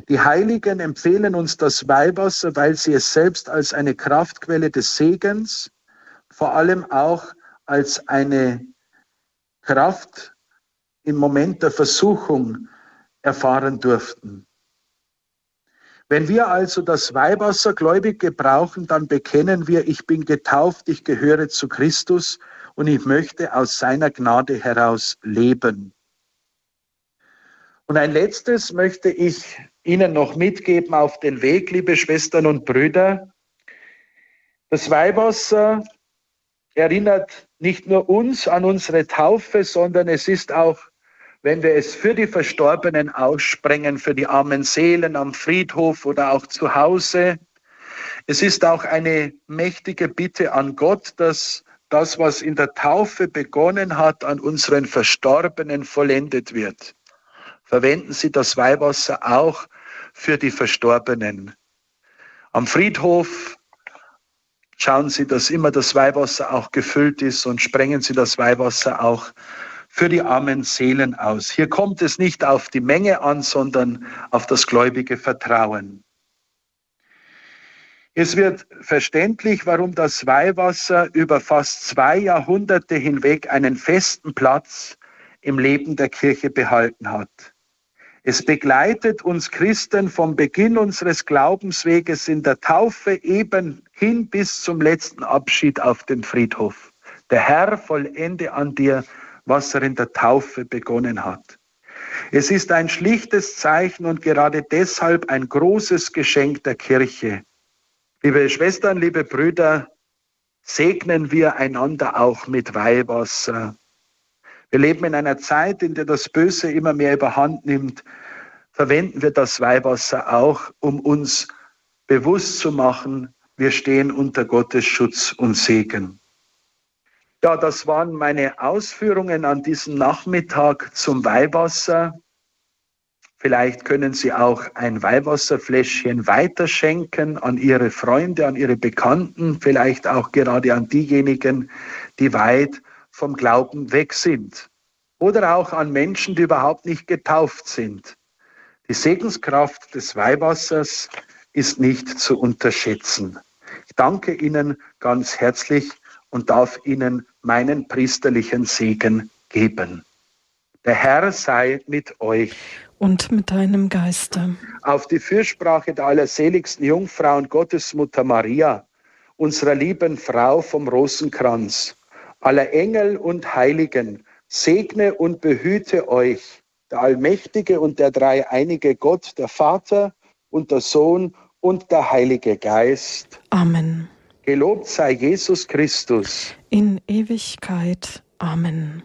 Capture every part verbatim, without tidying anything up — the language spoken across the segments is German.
Die Heiligen empfehlen uns das Weihwasser, weil sie es selbst als eine Kraftquelle des Segens, vor allem auch als eine Kraft im Moment der Versuchung erfahren durften. Wenn wir also das Weihwasser gläubig gebrauchen, dann bekennen wir, ich bin getauft, ich gehöre zu Christus und ich möchte aus seiner Gnade heraus leben. Und ein letztes möchte ich Ihnen noch mitgeben auf den Weg, liebe Schwestern und Brüder. Das Weihwasser erinnert nicht nur uns an unsere Taufe, sondern es ist auch, wenn wir es für die Verstorbenen aussprengen, für die armen Seelen am Friedhof oder auch zu Hause. Es ist auch eine mächtige Bitte an Gott, dass das, was in der Taufe begonnen hat, an unseren Verstorbenen vollendet wird. Verwenden Sie das Weihwasser auch für die Verstorbenen. Am Friedhof schauen Sie, dass immer das Weihwasser auch gefüllt ist und sprengen Sie das Weihwasser auch für die armen Seelen aus. Hier kommt es nicht auf die Menge an, sondern auf das gläubige Vertrauen. Es wird verständlich, warum das Weihwasser über fast zwei Jahrhunderte hinweg einen festen Platz im Leben der Kirche behalten hat. Es begleitet uns Christen vom Beginn unseres Glaubensweges in der Taufe eben hin bis zum letzten Abschied auf dem Friedhof. Der Herr vollende an dir, was er in der Taufe begonnen hat. Es ist ein schlichtes Zeichen und gerade deshalb ein großes Geschenk der Kirche. Liebe Schwestern, liebe Brüder, segnen wir einander auch mit Weihwasser. Wir leben in einer Zeit, in der das Böse immer mehr überhand nimmt. Verwenden wir das Weihwasser auch, um uns bewusst zu machen, wir stehen unter Gottes Schutz und Segen. Ja, das waren meine Ausführungen an diesem Nachmittag zum Weihwasser. Vielleicht können Sie auch ein Weihwasserfläschchen weiterschenken an Ihre Freunde, an Ihre Bekannten, vielleicht auch gerade an diejenigen, die weit vom Glauben weg sind. Oder auch an Menschen, die überhaupt nicht getauft sind. Die Segenskraft des Weihwassers ist nicht zu unterschätzen. Ich danke Ihnen ganz herzlich und darf Ihnen meinen priesterlichen Segen geben. Der Herr sei mit euch. Und mit deinem Geiste. Auf die Fürsprache der allerseligsten Jungfrau und Gottesmutter Maria, unserer lieben Frau vom Rosenkranz, aller Engel und Heiligen, segne und behüte euch, der allmächtige und der dreieinige Gott, der Vater und der Sohn und der Heilige Geist. Amen. Gelobt sei Jesus Christus. In Ewigkeit. Amen.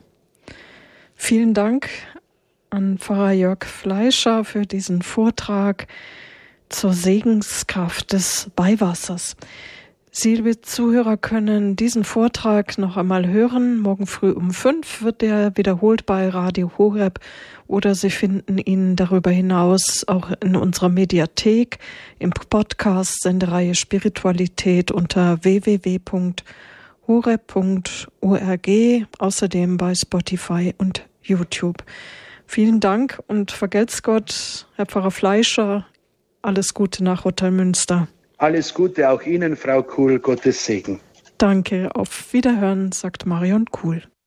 Vielen Dank an Pfarrer Jörg Fleischer für diesen Vortrag zur Segenskraft des Weihwassers. Sie, liebe Zuhörer, können diesen Vortrag noch einmal hören. Morgen früh um fünf wird er wiederholt bei Radio Horeb oder Sie finden ihn darüber hinaus auch in unserer Mediathek im Podcast Sendereihe Spiritualität unter w w w punkt horeb punkt org, außerdem bei Spotify und YouTube. Vielen Dank und vergelt's Gott, Herr Pfarrer Fleischer. Alles Gute nach Rottalmünster. Alles Gute auch Ihnen, Frau Kuhl. Gottes Segen. Danke, auf Wiederhören, sagt Marion Kuhl.